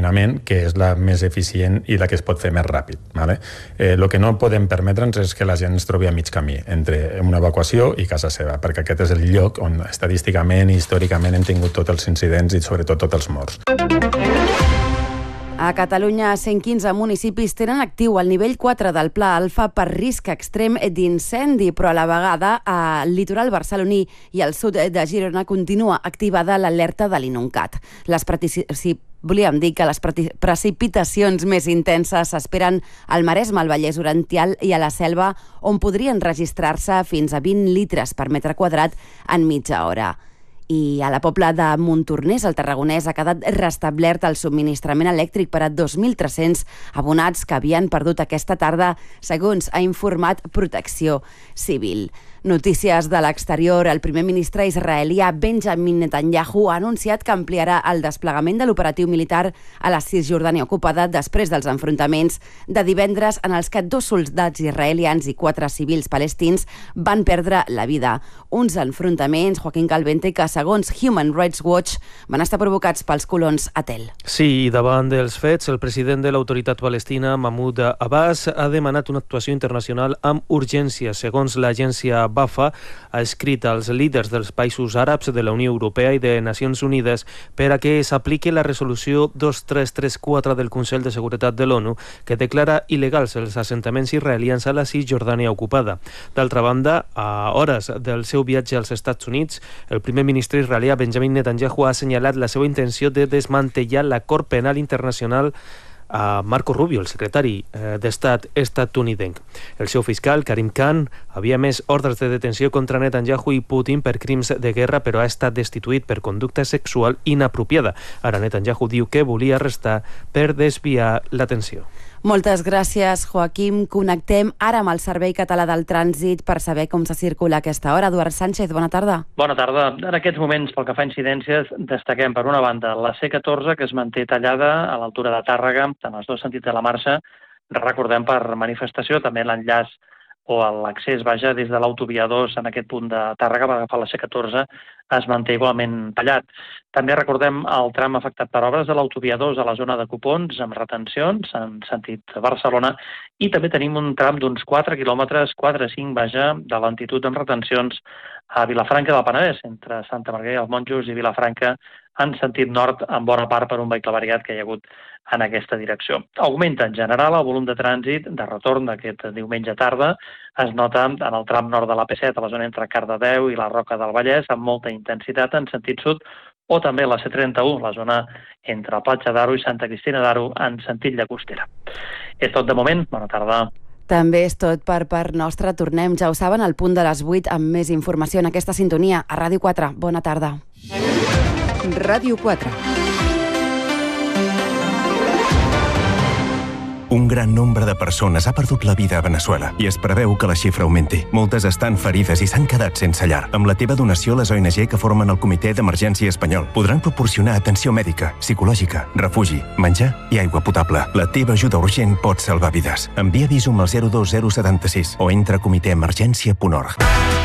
confinament, que és la més eficient i la que es pot fer més ràpid. El que no podem permetre'ns és que la gent es trobi a mig camí entre una evacuació i casa seva, perquè aquest és el lloc on estadísticament i històricament hem tingut tots els incidents i sobretot tots els morts. A Catalunya, 115 municipis tenen actiu el nivell 4 del Pla Alfa per risc extrem d'incendi, però a la vegada al litoral barceloní i al sud de Girona continua activada l'alerta de l'Inuncat. Volíem dir que les precipitacions més intenses s'esperen al Maresme, al Vallès Oriental i a la Selva, on podrien registrar-se fins a 20 litres per metre quadrat en mitja hora. I a la Pobla de Montornès, al Tarragonès, ha quedat restablert el subministrament elèctric per a 2.300 abonats que havien perdut aquesta tarda, segons ha informat Protecció Civil. Notícies de l'exterior. El primer ministre israelià Benjamin Netanyahu ha anunciat que ampliarà el desplegament de l'operatiu militar a la Cisjordània ocupada després dels enfrontaments de divendres en els que 2 soldats israelians i 4 civils palestins van perdre la vida. Uns enfrontaments, Joaquín Calvente, que segons Human Rights Watch van estar provocats pels colons a Tel. Sí, davant dels fets, el president de l'autoritat palestina, Mahmoud Abbas, ha demanat una actuació internacional amb urgència. Segons l'agència Wafa, ha escrit als líders dels països àrabs, de la Unió Europea i de Nacions Unides per a que s'apliqui la resolució 2334 del Consell de Seguretat de l'ONU, que declara il·legals els assentaments israelians a la Cisjordània ocupada. D'altra banda, a hores del seu viatge als Estats Units, el primer ministre israelià Benjamin Netanyahu ha assenyalat la seva intenció de desmantellar la Cort Penal Internacional a Marco Rubio, el secretari d'Estat estatunidenc. El seu fiscal, Karim Khan, havia emès ordres de detenció contra Netanyahu i Putin per crims de guerra, però ha estat destituït per conducta sexual inapropiada. Ara Netanyahu diu que volia arrestar per desviar l'atenció. Moltes gràcies, Joaquim. Connectem ara amb el Servei Català del Trànsit per saber com se circula a aquesta hora. Eduard Sánchez, bona tarda. Bona tarda. En aquests moments, pel que fa a incidències, destaquem per una banda la C14, que es manté tallada a l'altura de Tàrrega, en els dos sentits de la marxa. Recordem per manifestació, també l'enllaç o l'accés, des de l'autovia 2 en aquest punt de Tàrrega per agafar la C14 es manté igualment tallat. També recordem el tram afectat per obres de l'autovia 2 a la zona de Copons, amb retencions en sentit Barcelona, i també tenim un tram d'uns 4 quilòmetres, 4-5, de lentitud amb retencions a Vilafranca del Penedès, entre Santa Margarida dels Monjos i Vilafranca, en sentit nord, en bona part per un vehicle variat que hi ha hagut en aquesta direcció. Augmenta en general el volum de trànsit de retorn d'aquest diumenge tarda. Es nota en el tram nord de l'AP7, a la zona entre Cardedeu i la Roca del Vallès, amb molta intensitat en sentit sud, o també la C31, la zona entre Platja d'Aro i Santa Cristina d'Aro, en sentit Llagostera. És tot de moment. Bona tarda. També és tot per part nostra. Tornem, ja ho saben, al punt de les 8 amb més informació en aquesta sintonia a Ràdio 4. Bona tarda. Ràdio 4. Un gran nombre de persones ha perdut la vida a Veneçuela i es preveu que la xifra augmenti. Moltes estan ferides i s'han quedat sense llar. Amb la teva donació, les ONG que formen el Comitè d'Emergència Espanyol podran proporcionar atenció mèdica, psicològica, refugi, menjar i aigua potable. La teva ajuda urgent pot salvar vides. Envia Visum al 02076 o entra a comitèemergència.org.